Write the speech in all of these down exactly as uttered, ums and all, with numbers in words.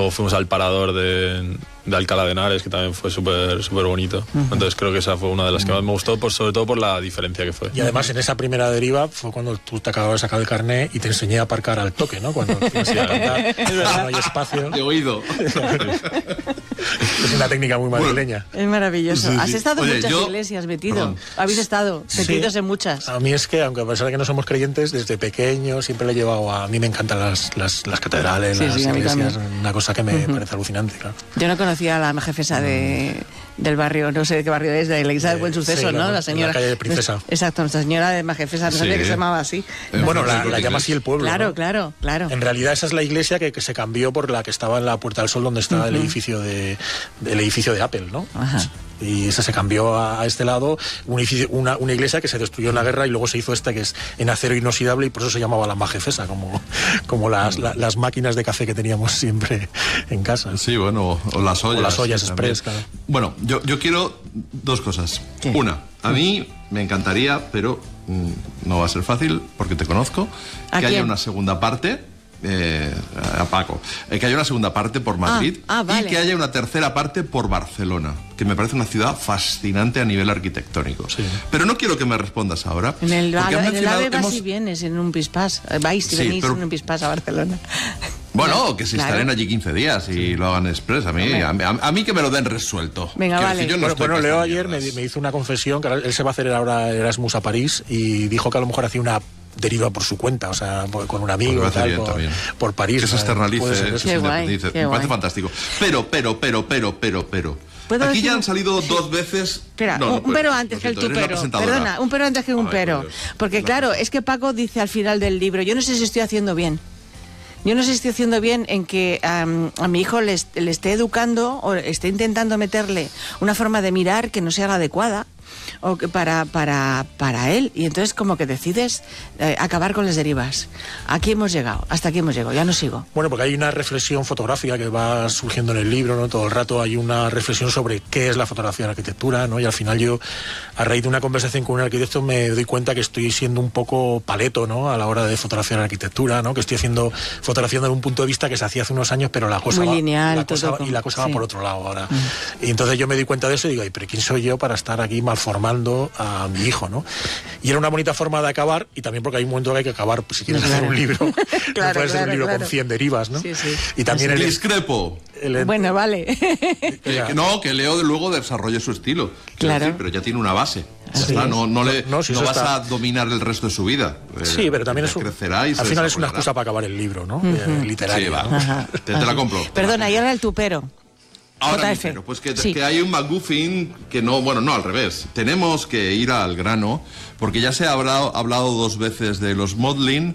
luego fuimos al parador de, de Alcalá de Henares, que también fue súper súper bonito. Uh-huh. Entonces creo que esa fue una de las que más me gustó, por, sobre todo por la diferencia que fue. Y además en esa primera deriva fue cuando tú te acababas de sacar el carnet y te enseñé a aparcar al toque, ¿no? Cuando tienes que cantar, no hay espacio. De oído. Es una técnica muy madrileña. Es maravilloso. Sí, sí. Has estado en Oye, muchas yo... iglesias, metido. Perdón. Habéis estado metidos Sí. en muchas. A mí es que, aunque a pesar de que no somos creyentes, desde pequeño siempre le he llevado a... A mí me encantan las, las, las catedrales, Sí, las sí, a mí iglesias, también. una cosa que me Uh-huh. parece alucinante, claro. Yo no conocía a la jefesa de, del barrio, no sé de qué barrio es, de la iglesia del Buen Suceso, sí, ¿no? la, la señora. la calle de Princesa. Exacto, nuestra señora de Majefesa, no Sí. sabía que se llamaba así. Eh, Bueno, la, sí, la llama así el pueblo, Claro, ¿no? claro, claro. En realidad esa es la iglesia que, que se cambió por la que estaba en la Puerta del Sol, donde está Uh-huh. el edificio de, el edificio de Apple, ¿no? Ajá. Y esa se cambió a, a este lado, un edificio, una, una iglesia que se destruyó en la guerra y luego se hizo esta que es en acero inoxidable y por eso se llamaba la Majefesa, como, como las, la, las máquinas de café que teníamos siempre en casa. Sí, bueno, o las ollas. O las ollas sí, express, también. claro. Bueno, yo, yo quiero dos cosas. ¿Qué? Una, a mí me encantaría, pero mm, no va a ser fácil porque te conozco, ¿A que haya quién? una segunda parte. Eh, a Paco, eh, que haya una segunda parte por Madrid Ah, ah, vale. y que haya una tercera parte por Barcelona, que me parece una ciudad fascinante a nivel arquitectónico. Sí. Pero no quiero que me respondas ahora. En el, porque has en el mencionado- AVE vas hemos- y vienes en un pispás. Eh, Vais y Sí, venís pero- en un pispás a Barcelona. Bueno, que se Claro. instalen allí quince días y lo hagan express. A mí, a, mí- a mí que me lo den resuelto. Venga, Quiero vale. decir, yo no Bueno, estoy bueno, para Leo estas ayer me, mierdas. me hizo una confesión, que ahora él se va a hacer ahora Erasmus a París y dijo que a lo mejor hacía una deriva por su cuenta, o sea, por- con un amigo, Pues me hace tal, bien por, también. por París. Que se o sea, externalice, puede ser que eso. se Qué guay, independice. qué Me parece guay. fantástico. Pero, pero, pero, pero, pero, pero. ¿Puedo Aquí decir ya un- han salido sí. dos veces. Espera, No, un, no un puedo. pero Lo antes que el siento, tu eres la pero. presentadora. Perdona, un pero antes que un Ay, pero. por Dios. Porque La claro, presentadora. es que Paco dice al final del libro, yo no sé si estoy haciendo bien. Yo no sé si estoy haciendo bien en que um, a mi hijo le, est- le esté educando o esté intentando meterle una forma de mirar que no sea la adecuada o que para, para, para él. Y entonces como que decides eh, acabar con las derivas. Aquí hemos llegado, hasta aquí hemos llegado, ya no sigo. Bueno, porque hay una reflexión fotográfica que va surgiendo en el libro, ¿no? Todo el rato hay una reflexión sobre qué es la fotografía de la arquitectura, ¿no? Y al final yo, a raíz de una conversación con un arquitecto, me doy cuenta que estoy siendo un poco paleto, ¿no? A la hora de fotografiar la arquitectura, ¿no? Que estoy haciendo, fotografiando en un punto de vista que se hacía hace unos años, pero la cosa Muy va, lineal, la cosa todo va- como- y la cosa sí. va por otro lado ahora. Y entonces yo me doy cuenta de eso y digo, ay, pero ¿quién soy yo para estar aquí malformando a mi hijo, ¿no? Y era una bonita forma de acabar, y también porque hay un momento que hay que acabar, pues, si quieres Claro. hacer un libro, Claro, no puede ser claro, un libro claro. con cien derivas, ¿no? Sí, sí. Y también el, Discrepo. el- Bueno, vale. Eh, que no, que Leo luego desarrolle su estilo. Quiero Claro. decir, pero ya tiene una base. Ya Sí. está, no, no, le, No, si no eso vas está- a dominar el resto de su vida. Eh, Sí, pero también ya es un, crecerá y se al final es una desarrollará. excusa para acabar el libro, ¿no? Eh, literario. Sí, va. ¿no? Ajá. Te, te la compro. te Perdona, la y compro. ahora el tupero. Ahora J mi F. pero, pues que, Sí. que hay un McGuffin que no, bueno, no al revés. Tenemos que ir al grano, porque ya se ha hablado, hablado dos veces de los modeling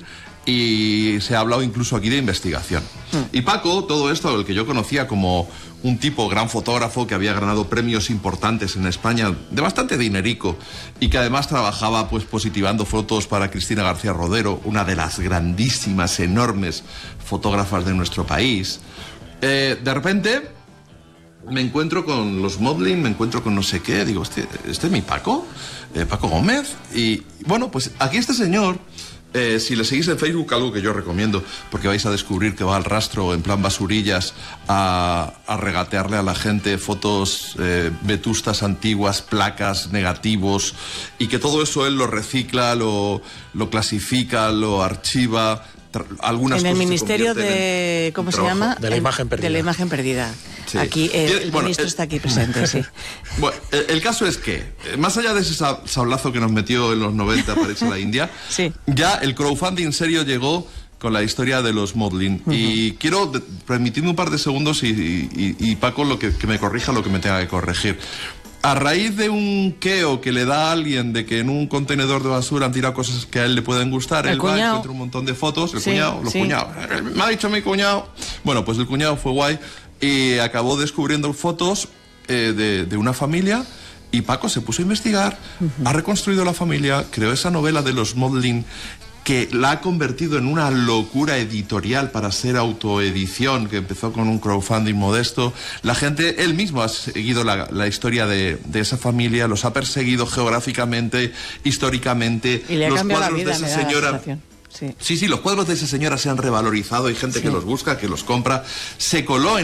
y se ha hablado incluso aquí de investigación. Y Paco, todo esto, el que yo conocía como un tipo gran fotógrafo que había ganado premios importantes en España, de bastante dinerico, y que además trabajaba pues positivando fotos para Cristina García Rodero, una de las grandísimas, enormes fotógrafas de nuestro país. Eh, de repente me encuentro con los modeling, me encuentro con no sé qué, digo, ¿este, este es mi Paco? Eh, Paco Gómez. Y bueno, pues aquí este señor, eh, si le seguís en Facebook, algo que yo recomiendo, porque vais a descubrir que va al rastro en plan basurillas a, a regatearle a la gente fotos eh, vetustas antiguas, placas, negativos, y que todo eso él lo recicla, lo, lo clasifica, lo archiva. Algunas En el cosas se Ministerio convierten de... en ¿Cómo se trabajo. llama? De la imagen perdida. De la imagen perdida. Sí. Aquí eh, Bien, el bueno, ministro el- está aquí presente, sí. Bueno, el, el caso es que, eh, más allá de ese sa- sablazo que nos metió en los noventa para irse a la India, Sí. ya el crowdfunding serio llegó con la historia de los modeling. Y quiero, de- permitidme un par de segundos y, y- y Paco lo que, que me corrija lo que me tenga que corregir. A raíz de un queo que le da a alguien de que en un contenedor de basura han tirado cosas que a él le pueden gustar, El él va, cuñado. encuentra un montón de fotos, el Sí, cuñado, los sí. cuñados. Me ha dicho mi cuñado. Bueno, pues el cuñado fue guay y acabó descubriendo fotos eh, de, de una familia. Y Paco se puso a investigar, ha reconstruido la familia, creó esa novela de los modeling que la ha convertido en una locura editorial para ser autoedición, que empezó con un crowdfunding modesto. La gente, él mismo ha seguido la, la historia de, de esa familia, los ha perseguido geográficamente, históricamente. Y le ha los cambiado la cuadros vida, de me esa da la señora. sensación. Sí. Sí, sí, los cuadros de esa señora se han revalorizado, hay gente Sí. que los busca, que los compra. Se coló en